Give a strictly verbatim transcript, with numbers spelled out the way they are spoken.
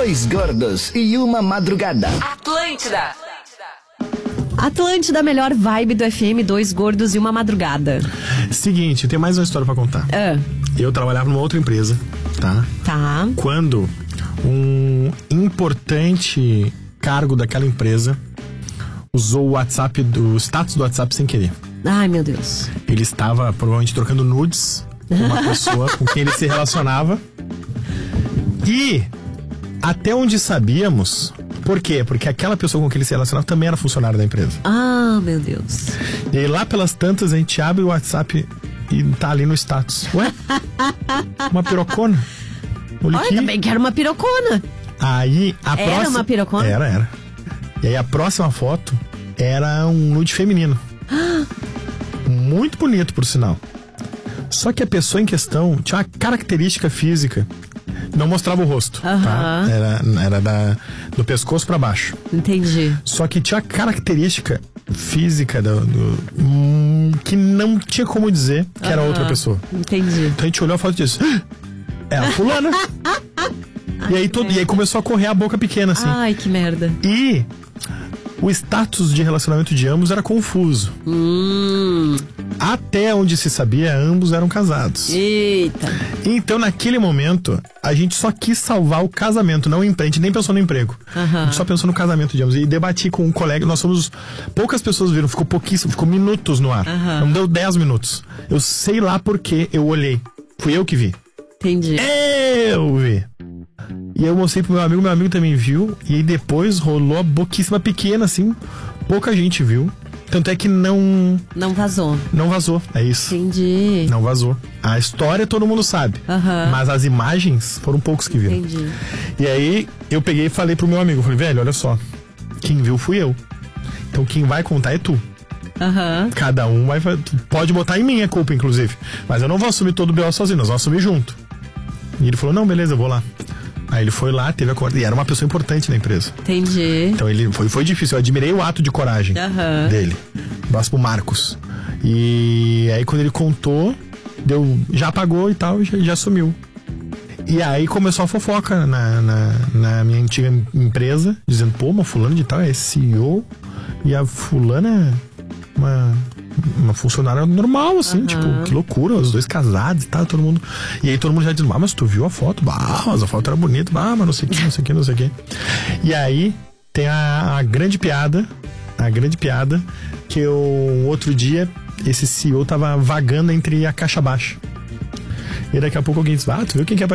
Dois gordos e uma madrugada. Atlântida. Atlântida, melhor vibe do F M, dois gordos e uma madrugada. Seguinte, tem mais uma história pra contar. Ah. Eu trabalhava numa outra empresa, tá? Tá. Quando um importante cargo daquela empresa usou o WhatsApp, do o status do WhatsApp sem querer. Ai, meu Deus. Ele estava provavelmente trocando nudes com uma pessoa com quem ele se relacionava. E até onde sabíamos... Por quê? Porque aquela pessoa com quem ele se relacionava também era funcionário da empresa. Ah, meu Deus. E aí lá pelas tantas a gente abre o WhatsApp e tá ali no status. Ué? Uma pirocona? Olha, Olha, também quero uma pirocona. Aí a Era próxima... uma pirocona? Era, era. E aí a próxima foto era um nude feminino. Muito bonito, por sinal. Só que a pessoa em questão tinha uma característica física. Não mostrava o rosto, Aham. tá? Era, era da, do pescoço pra baixo. Entendi. Só que tinha a característica física do, do, hum, que não tinha como dizer que era Aham. outra pessoa. Entendi. Então a gente olhou a foto e disse: "Ah, é a fulana." E aí, todo, e aí começou a correr a boca pequena, assim. Ai, que merda. E o status de relacionamento de ambos era confuso. Hum. Até onde se sabia, ambos eram casados. Eita. Então, naquele momento, a gente só quis salvar o casamento, não o emprego. A gente nem pensou no emprego. Aham. A gente só pensou no casamento de ambos. E debati com um colega, nós somos... Poucas pessoas viram, ficou pouquíssimo, ficou minutos no ar. Aham. Não deu dez minutos. Eu sei lá porque eu olhei. Fui eu que vi. Entendi. Eu vi. E eu mostrei pro meu amigo, meu amigo também viu. E aí depois rolou a boquíssima pequena, assim. Pouca gente viu. Tanto é que não... Não vazou. Não vazou, é isso. Entendi. Não vazou. A história todo mundo sabe. Aham. Mas as imagens foram poucos que viram. Entendi. E aí eu peguei e falei pro meu amigo, falei, velho, olha só, quem viu fui eu. Então quem vai contar é tu. Aham. Cada um vai, pode botar em mim a culpa, inclusive. Mas eu não vou assumir todo o B O sozinho, nós vamos assumir junto. E ele falou, não, beleza, eu vou lá. Aí ele foi lá, teve a coragem. E era uma pessoa importante na empresa. Entendi. Então ele foi, foi difícil, eu admirei o ato de coragem Aham. dele. Abraço pro Marcos. E aí quando ele contou, deu, já apagou e tal, já, já sumiu. E aí começou a fofoca na, na, na minha antiga empresa, dizendo, pô, uma fulana de tal é C E O e a fulana é uma, uma funcionária normal, assim, Uhum. tipo, que loucura, os dois casados e tal, todo mundo. E aí todo mundo já dizendo, ah, mas tu viu a foto? Ah, mas a foto era bonita, ah, mas não sei o que, não sei o que, não sei o que. E aí tem a, a grande piada, a grande piada, que eu, outro dia, esse C E O tava vagando entre a caixa baixa. E daqui a pouco alguém diz, ah, tu viu quem que apareceu?